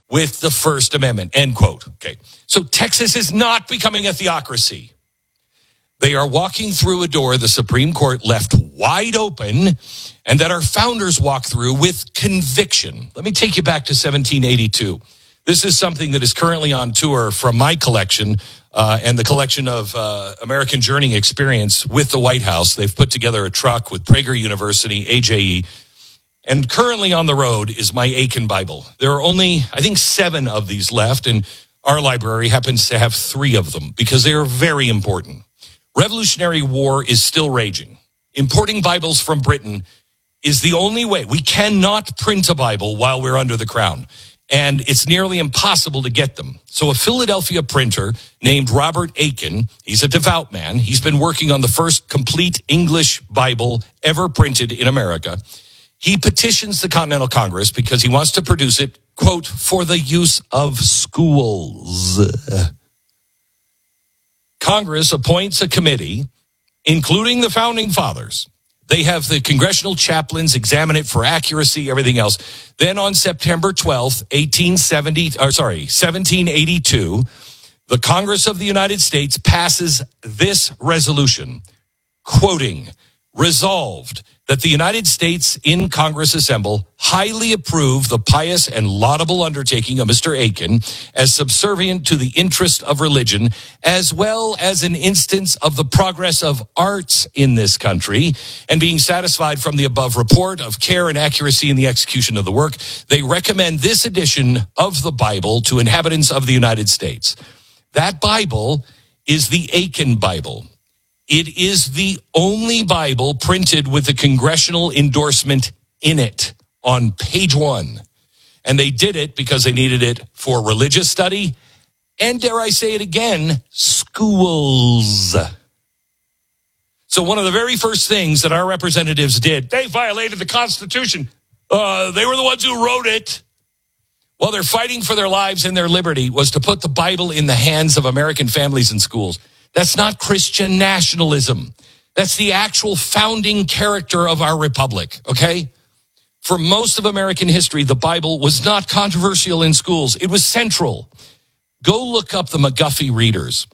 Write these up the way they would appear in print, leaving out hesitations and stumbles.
with the First Amendment, end quote. Okay. So Texas is not becoming a theocracy. They are walking through a door the Supreme Court left wide open and that our founders walked through with conviction. Let me take you back to 1782. This is something that is currently on tour from my collection and the collection of American Journey Experience with the White House. They've put together a truck with Prager University, AJE. And currently on the road is my Aiken Bible. There are only, I think, 7 of these left, and our library happens to have 3 of them because they are very important. Revolutionary War is still raging. Importing Bibles from Britain is the only way. We cannot print a Bible while we're under the crown, and it's nearly impossible to get them. So a Philadelphia printer named Robert Aiken, he's a devout man. He's been working on the first complete English Bible ever printed in America. He petitions the Continental Congress because he wants to produce it, quote, for the use of schools. Congress appoints a committee, including the founding fathers. They have the congressional chaplains examine it for accuracy, everything else. Then on September 12th, 1782, the Congress of the United States passes this resolution, quoting, resolved that the United States in Congress assemble highly approve the pious and laudable undertaking of Mr. Aiken as subservient to the interest of religion, as well as an instance of the progress of arts in this country, and being satisfied from the above report of care and accuracy in the execution of the work, they recommend this edition of the Bible to inhabitants of the United States. That Bible is the Aiken Bible. It is the only Bible printed with a congressional endorsement in it on page 1. And they did it because they needed it for religious study and, dare I say it again, schools. So one of the very first things that our representatives did, they violated the Constitution. They were the ones who wrote it. While they're fighting for their lives and their liberty, was to put the Bible in the hands of American families and schools. That's not Christian nationalism. That's the actual founding character of our republic, okay? For most of American history, the Bible was not controversial in schools. It was central. Go look up the McGuffey readers.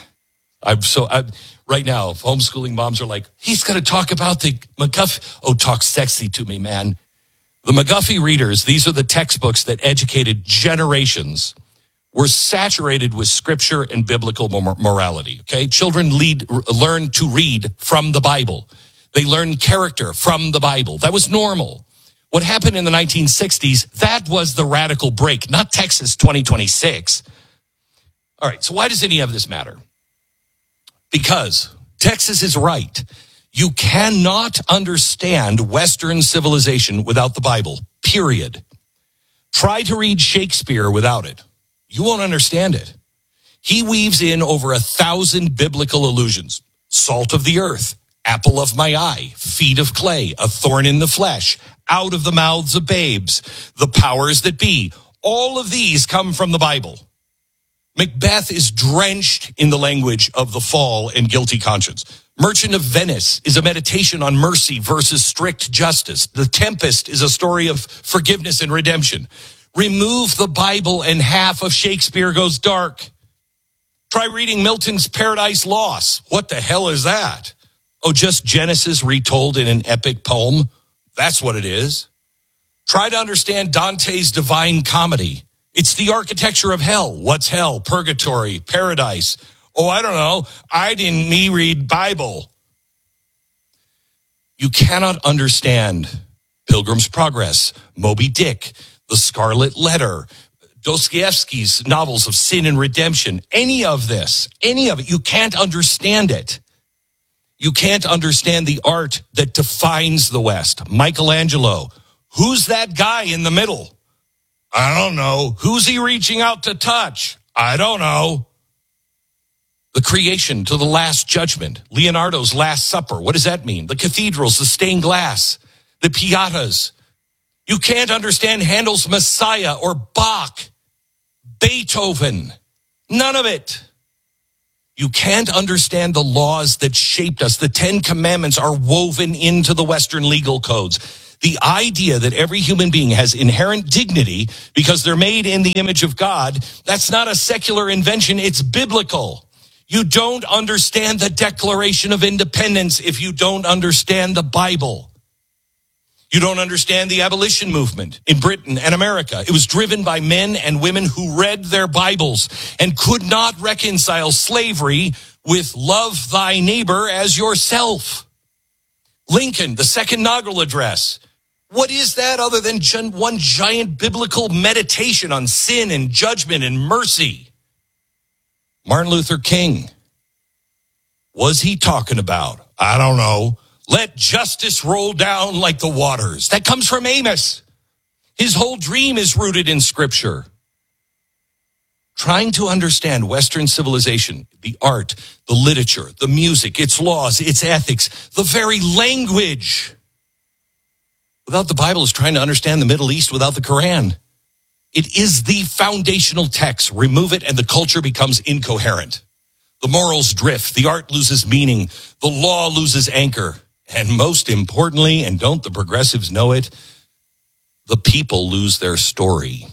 Right now, homeschooling moms are like, he's going to talk about the McGuffey. Oh, talk sexy to me, man. The McGuffey readers, these are the textbooks that educated generations, were saturated with scripture and biblical morality, okay? Children learn to read from the Bible. They learn character from the Bible. That was normal. What happened in the 1960s, that was the radical break, not Texas 2026. All right, so why does any of this matter? Because Texas is right. You cannot understand Western civilization without the Bible, period. Try to read Shakespeare without it. You won't understand it. He weaves in over 1,000 biblical allusions. Salt of the earth, apple of my eye, feet of clay, a thorn in the flesh, out of the mouths of babes, the powers that be. All of these come from the Bible. Macbeth is drenched in the language of the fall and guilty conscience. Merchant of Venice is a meditation on mercy versus strict justice. The Tempest is a story of forgiveness and redemption. Remove the Bible and half of Shakespeare goes dark. Try reading Milton's Paradise Lost. What the hell is that? Oh, just Genesis retold in an epic poem? That's what it is. Try to understand Dante's Divine Comedy. It's the architecture of hell. What's hell? Purgatory, paradise. Oh, I don't know. I didn't read Bible. You cannot understand Pilgrim's Progress, Moby Dick, The Scarlet Letter, Dostoevsky's novels of sin and redemption, any of it. You can't understand it. You can't understand the art that defines the West. Michelangelo. Who's that guy in the middle? I don't know. Who's he reaching out to touch? I don't know. The creation to the Last Judgment. Leonardo's Last Supper. What does that mean? The cathedrals, the stained glass, the piatas. You can't understand Handel's Messiah or Bach, Beethoven. None of it. You can't understand the laws that shaped us. The 10 Commandments are woven into the Western legal codes. The idea that every human being has inherent dignity because they're made in the image of God, that's not a secular invention, it's biblical. You don't understand the Declaration of Independence if you don't understand the Bible. You don't understand the abolition movement in Britain and America. It was driven by men and women who read their Bibles and could not reconcile slavery with love thy neighbor as yourself. Lincoln, the Second Inaugural Address. What is that other than one giant biblical meditation on sin and judgment and mercy? Martin Luther King. Was he talking about? I don't know. Let justice roll down like the waters. That comes from Amos. His whole dream is rooted in Scripture. Trying to understand Western civilization, the art, the literature, the music, its laws, its ethics, the very language. Without the Bible is trying to understand the Middle East without the Quran. It is the foundational text. Remove it and the culture becomes incoherent. The morals drift. The art loses meaning. The law loses anchor. And most importantly, and don't the progressives know it, the people lose their story.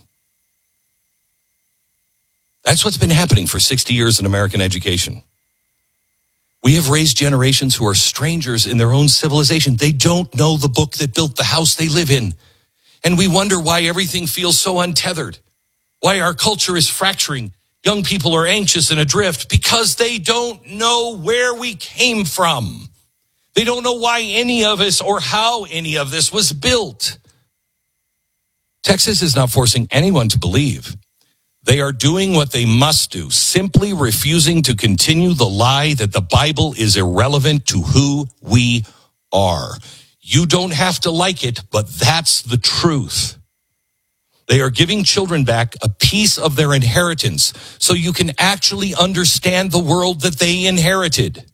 That's what's been happening for 60 years in American education. We have raised generations who are strangers in their own civilization. They don't know the book that built the house they live in. And we wonder why everything feels so untethered, why our culture is fracturing. Young people are anxious and adrift because they don't know where we came from. They don't know why any of us or how any of this was built. Texas is not forcing anyone to believe. They are doing what they must do, simply refusing to continue the lie that the Bible is irrelevant to who we are. You don't have to like it, but that's the truth. They are giving children back a piece of their inheritance so you can actually understand the world that they inherited.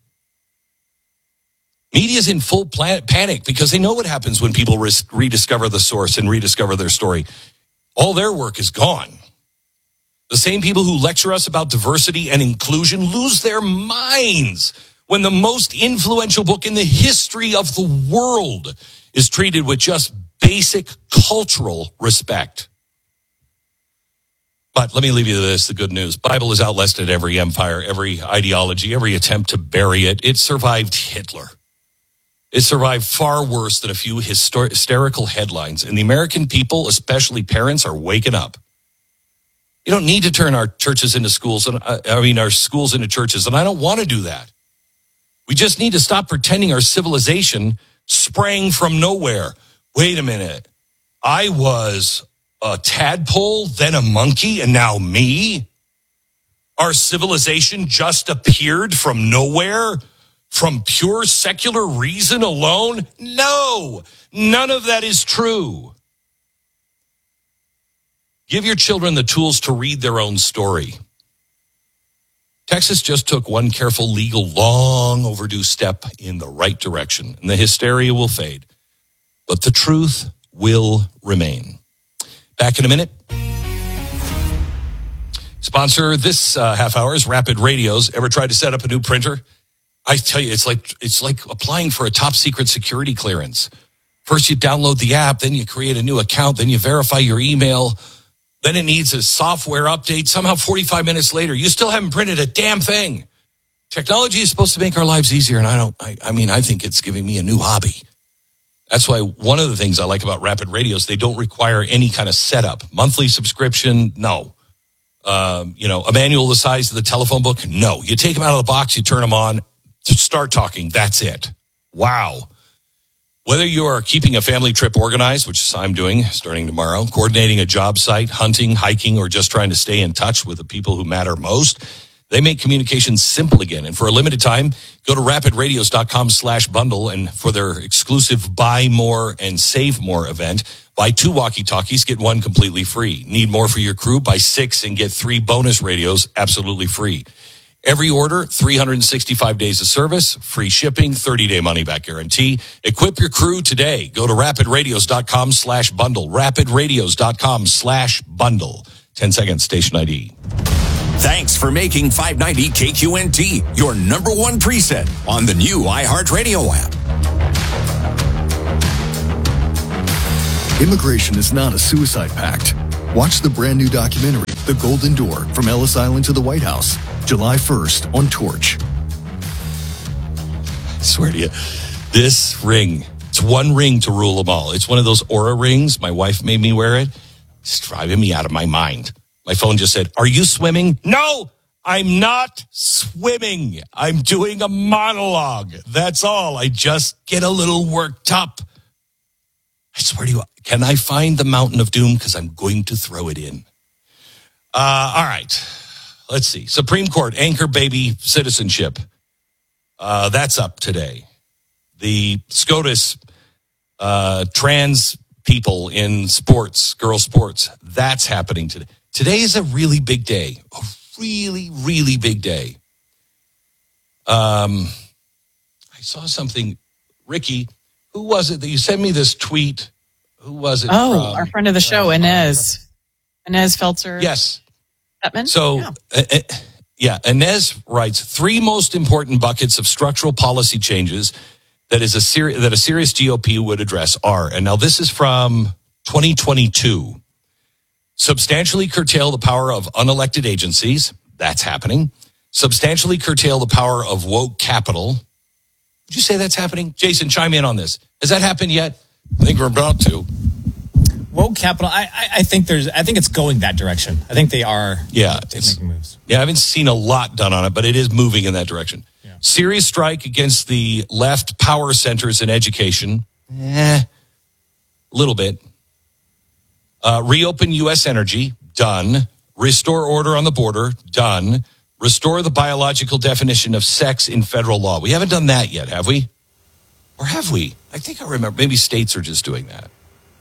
Media's in full panic because they know what happens when people rediscover the source and rediscover their story. All their work is gone. The same people who lecture us about diversity and inclusion lose their minds when the most influential book in the history of the world is treated with just basic cultural respect. But let me leave you this, the good news. Bible has outlasted every empire, every ideology, every attempt to bury it. It survived Hitler. It survived far worse than a few hysterical headlines. And the American people, especially parents, are waking up. You don't need to turn our churches into schools, our schools into churches, and I don't want to do that. We just need to stop pretending our civilization sprang from nowhere. Wait a minute. I was a tadpole, then a monkey, and now me? Our civilization just appeared from nowhere? From pure secular reason alone? No, none of that is true. Give your children the tools to read their own story. Texas just took one careful, legal, long overdue step in the right direction, and the hysteria will fade. But the truth will remain. Back in a minute. Sponsor this half hour is Rapid Radios. Ever tried to set up a new printer? I tell you, it's like applying for a top secret security clearance. First you download the app, then you create a new account, then you verify your email. Then it needs a software update. Somehow 45 minutes later, you still haven't printed a damn thing. Technology is supposed to make our lives easier, and I think it's giving me a new hobby. That's why one of the things I like about Rapid Radios, they don't require any kind of setup. Monthly subscription, no. A manual the size of the telephone book, no. You take them out of the box, you turn them on, start talking, that's it. Wow. Whether you are keeping a family trip organized, which I'm doing starting tomorrow, coordinating a job site, hunting, hiking, or just trying to stay in touch with the people who matter most, they make communication simple again. And for a limited time, go to rapidradios.com/bundle, and for their exclusive Buy More and Save More event, buy 2 walkie-talkies, get 1 completely free. Need more for your crew? Buy 6 and get 3 bonus radios absolutely free. Every order, 365 days of service, free shipping, 30-day money-back guarantee. Equip your crew today. Go to rapidradios.com/bundle. Rapidradios.com/bundle. 10 seconds, station ID. Thanks for making 590 KQNT your number one preset on the new iHeartRadio app. Immigration is not a suicide pact. Watch the brand new documentary, The Golden Door, from Ellis Island to the White House, July 1st on Torch. I swear to you, this ring, it's one ring to rule them all. It's one of those Aura rings. My wife made me wear it. It's driving me out of my mind. My phone just said, "Are you swimming?" No, I'm not swimming. I'm doing a monologue. That's all. I just get a little worked up. I swear to you, can I find the Mountain of Doom? Because I'm going to throw it in. All right. Let's see. Supreme Court, anchor baby citizenship. That's up today. The SCOTUS trans people in sports, girl sports, that's happening today. Today is a really big day. A really, really big day. I saw something. Ricky, who was it that you sent me this tweet? Who was it? Oh, our friend of the show, Inez. Inez Feltzer. Yes. Chapman? So, Inez writes, 3 most important buckets of structural policy changes that a serious GOP would address are, and now this is from 2022, substantially curtail the power of unelected agencies. That's happening. Substantially curtail the power of woke capital. Would you say that's happening? Jason, chime in on this. Has that happened yet? I think we're about to. Woke capital, I think it's going that direction. I think they are making moves. Yeah, I haven't seen a lot done on it, but it is moving in that direction. Yeah. Serious strike against the left power centers in education. A little bit. Reopen U.S. energy. Done. Restore order on the border. Done. Restore the biological definition of sex in federal law. We haven't done that yet, have we? Or have we? I think I remember. Maybe states are just doing that.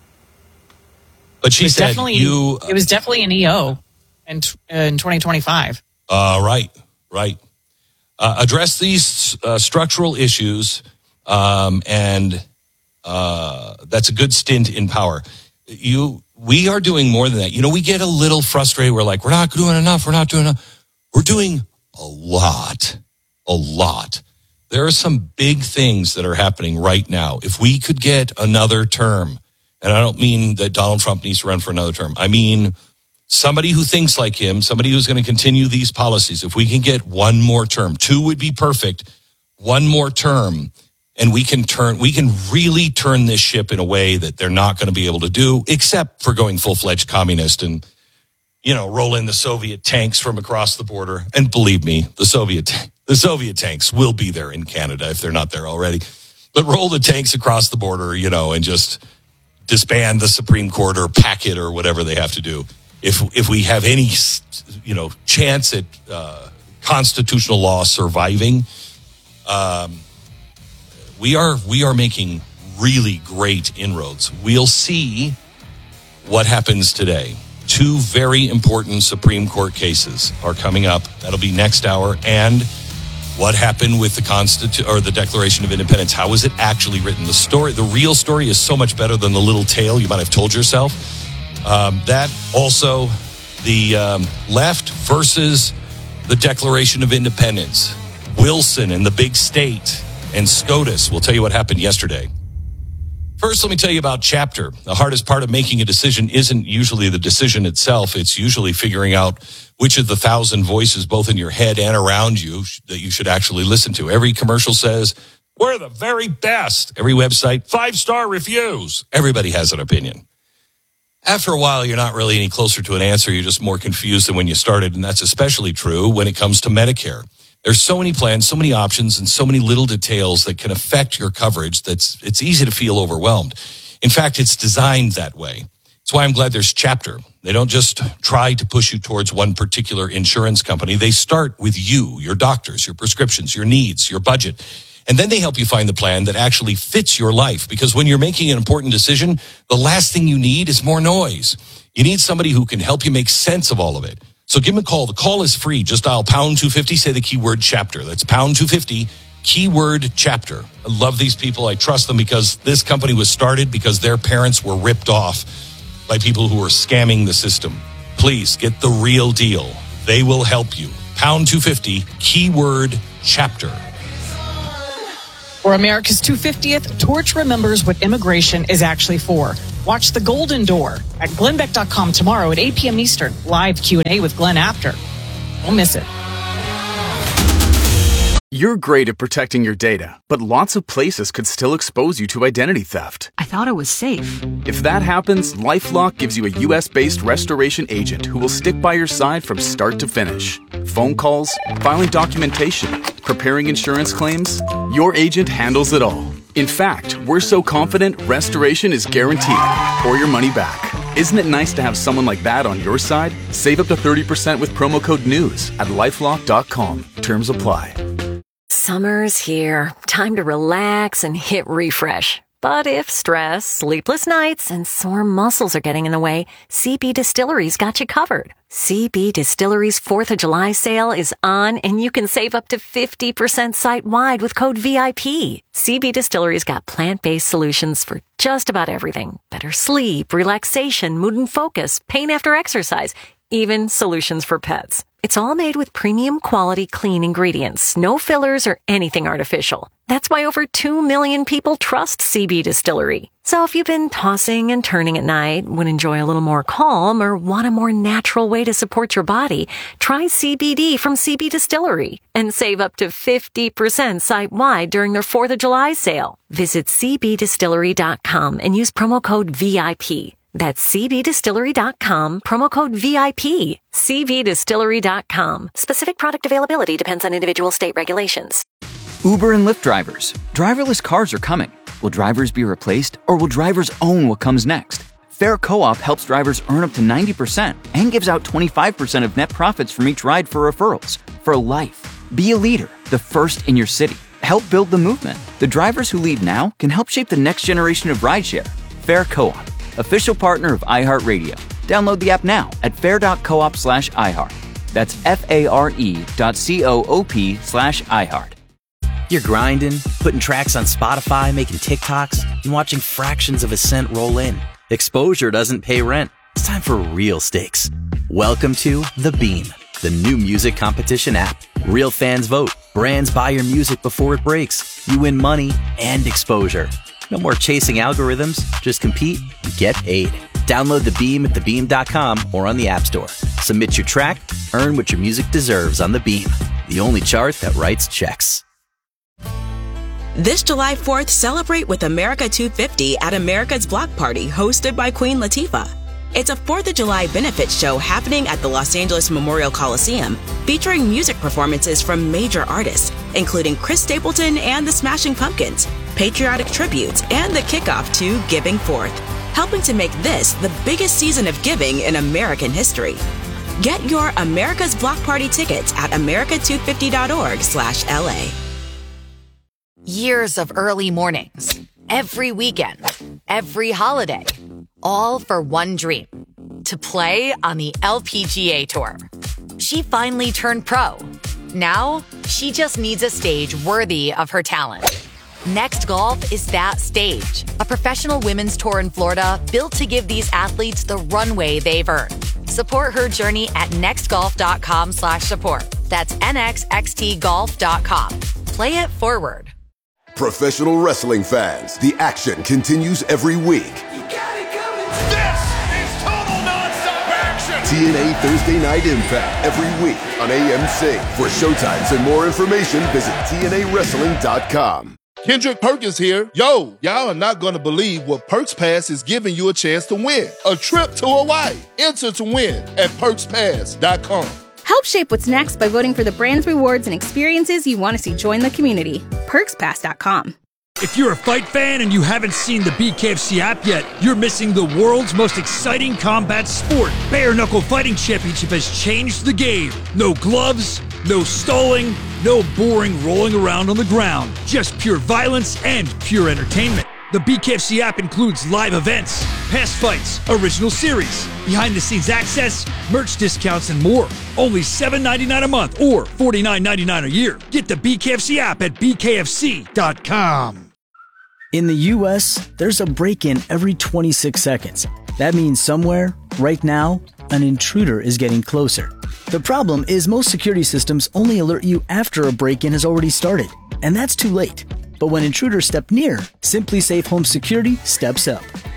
But she said it was definitely an EO in 2025. Right. Address these structural issues, and that's a good stint in power. We are doing more than that. We get a little frustrated. We're like, we're not doing enough. We're not doing enough. We're doing a lot. There are some big things that are happening right now. If we could get another term, and I don't mean that Donald Trump needs to run for another term. I mean somebody who thinks like him, somebody who's going to continue these policies. If we can get one more term, 2 would be perfect. One more term, and we can really turn this ship in a way that they're not going to be able to do, except for going full-fledged communist and, roll in the Soviet tanks from across the border. And believe me, the Soviet tanks will be there in Canada if they're not there already. But roll the tanks across the border, and just disband the Supreme Court or pack it or whatever they have to do. If we have any, chance at constitutional law surviving, we are making really great inroads. We'll see what happens today. 2 very important Supreme Court cases are coming up. That'll be next hour. And what happened with the Declaration of Independence? How was it actually written? The real story is so much better than the little tale you might have told yourself. That also, the left versus the Declaration of Independence. Wilson and the big state and SCOTUS. We'll tell you what happened yesterday. First, let me tell you about Chapter. The hardest part of making a decision isn't usually the decision itself. It's usually figuring out which of the 1,000 voices, both in your head and around you, that you should actually listen to. Every commercial says, we're the very best. Every website, 5-star reviews. Everybody has an opinion. After a while, you're not really any closer to an answer. You're just more confused than when you started. And that's especially true when it comes to Medicare. There's so many plans, so many options, and so many little details that can affect your coverage it's easy to feel overwhelmed. In fact, it's designed that way. That's why I'm glad there's Chapter. They don't just try to push you towards one particular insurance company. They start with you, your doctors, your prescriptions, your needs, your budget. And then they help you find the plan that actually fits your life. Because when you're making an important decision, the last thing you need is more noise. You need somebody who can help you make sense of all of it. So give them a call. The call is free. Just dial pound 250, say the keyword Chapter. That's pound 250, keyword Chapter. I love these people. I trust them because this company was started because their parents were ripped off by people who are scamming the system. Please get the real deal. They will help you. Pound 250, keyword Chapter. For America's 250th, Torch remembers what immigration is actually for. Watch The Golden Door at glennbeck.com tomorrow at 8 p.m. Eastern. Live Q&A with Glenn after. Don't miss it. You're great at protecting your data, but lots of places could still expose you to identity theft. I thought it was safe. If that happens, LifeLock gives you a U.S.-based restoration agent who will stick by your side from start to finish. Phone calls, filing documentation, preparing insurance claims, your agent handles it all. In fact, we're so confident restoration is guaranteed or your money back. Isn't it nice to have someone like that on your side? Save up to 30% with promo code NEWS at LifeLock.com. Terms apply. Summer's here. Time to relax and hit refresh. But if stress, sleepless nights, and sore muscles are getting in the way, CB Distillery's got you covered. CB Distillery's 4th of July sale is on, and you can save up to 50% site-wide with code VIP. CB Distillery's got plant-based solutions for just about everything. Better sleep, relaxation, mood and focus, pain after exercise, even solutions for pets. It's all made with premium quality clean ingredients, no fillers or anything artificial. That's why over 2 million people trust CB Distillery. So if you've been tossing and turning at night, would enjoy a little more calm, or want a more natural way to support your body, try CBD from CB Distillery and save up to 50% site-wide during their 4th of July sale. Visit cbdistillery.com and use promo code VIP. That's cbdistillery.com, promo code VIP. cbdistillery.com. Specific product availability depends on individual state regulations. Uber and Lyft drivers. Driverless cars are coming. Will drivers be replaced, or will drivers own what comes next? Fair Co-op helps drivers earn up to 90% and gives out 25% of net profits from each ride for referrals. For life. Be a leader, the first in your city. Help build the movement. The drivers who lead now can help shape the next generation of rideshare. Fair Co-op. Official partner of iHeartRadio. Download the app now at fair.coop/iHeart. That's FARE.coop/iHeart. You're grinding, putting tracks on Spotify, making TikToks, and watching fractions of a cent roll in. Exposure doesn't pay rent. It's time for real stakes. Welcome to The Beam, the new music competition app. Real fans vote. Brands buy your music before it breaks. You win money and exposure. No more chasing algorithms. Just compete and get paid. Download The Beam at thebeam.com or on the App Store. Submit your track, earn what your music deserves on The Beam, the only chart that writes checks. This July 4th, celebrate with America 250 at America's Block Party, hosted by Queen Latifah. It's a 4th of July benefit show happening at the Los Angeles Memorial Coliseum, featuring music performances from major artists, including Chris Stapleton and the Smashing Pumpkins, patriotic tributes, and the kickoff to Giving Forth, helping to make this the biggest season of giving in American history. Get your America's Block Party tickets at america250.org/LA. Years of early mornings, every weekend, every holiday, all for one dream, to play on the LPGA Tour. She finally turned pro. Now, she just needs a stage worthy of her talent. Next Golf is that stage, a professional women's tour in Florida built to give these athletes the runway they've earned. Support her journey at nextgolf.com/support. That's nxxtgolf.com. Play it forward. Professional wrestling fans, the action continues every week. You got it coming. This is total nonstop action. TNA Thursday Night Impact every week on AMC. For showtimes and more information, visit TNAWrestling.com. Kendrick Perkins here. Yo, y'all are not going to believe what Perks Pass is giving you a chance to win. A trip to Hawaii. Enter to win at PerksPass.com. Help shape what's next by voting for the brands, rewards, and experiences you want to see join the community. PerksPass.com. If you're a fight fan and you haven't seen the BKFC app yet, you're missing the world's most exciting combat sport. Bare Knuckle Fighting Championship has changed the game. No gloves, no stalling, no boring rolling around on the ground. Just pure violence and pure entertainment. The BKFC app includes live events, past fights, original series, behind-the-scenes access, merch discounts, and more. Only $7.99 a month or $49.99 a year. Get the BKFC app at bkfc.com. In the U.S., there's a break-in every 26 seconds. That means somewhere, right now, an intruder is getting closer. The problem is most security systems only alert you after a break-in has already started, and that's too late. But when intruders step near, Simply Safe Home Security steps up.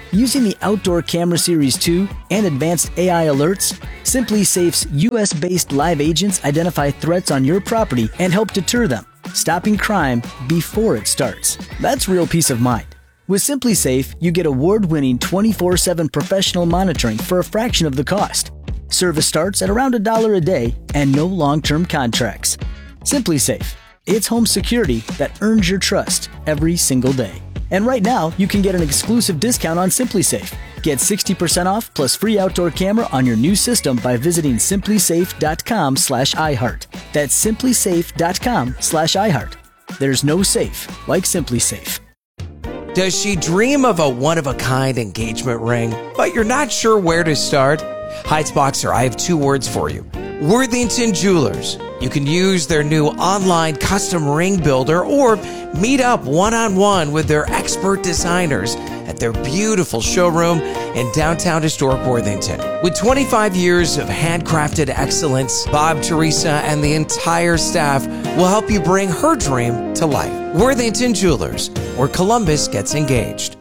Using the Outdoor Camera Series 2 and advanced AI alerts, SimpliSafe's US-based live agents identify threats on your property and help deter them, stopping crime before it starts. That's real peace of mind. With SimpliSafe, you get award-winning 24/7 professional monitoring for a fraction of the cost. Service starts at around $1 a day and no long-term contracts. SimpliSafe. It's home security that earns your trust every single day. And right now, you can get an exclusive discount on SimpliSafe. Get 60% off plus free outdoor camera on your new system by visiting simplisafe.com/iHeart. That's simplisafe.com/iHeart. There's no safe like SimpliSafe. Does she dream of a one-of-a-kind engagement ring, but you're not sure where to start? Heights Boxer, I have 2 words for you. Worthington Jewelers. You can use their new online custom ring builder or meet up one-on-one with their expert designers at their beautiful showroom in downtown historic Worthington. With 25 years of handcrafted excellence, Bob, Teresa, and the entire staff will help you bring her dream to life. Worthington Jewelers, where Columbus gets engaged.